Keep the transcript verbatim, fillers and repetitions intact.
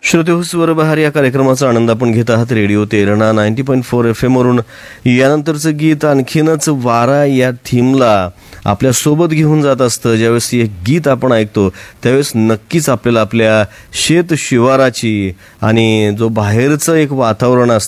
श्रोते स्वरबहार या कार्यक्रमाचा आनंद आपण घेत आहात radio Terna ninety point four F M वरून. यानंतरचं गीत आणखीनच वारा या थीमला आपल्या सोबत घेऊन जात असतं. ज्यावेळेस हे गीत आपण ऐकतो त्यावेळेस नक्कीच आपल्याला आपल्या शेत शिवाराची आणि जो बाहेरचं एक वातावरण असतं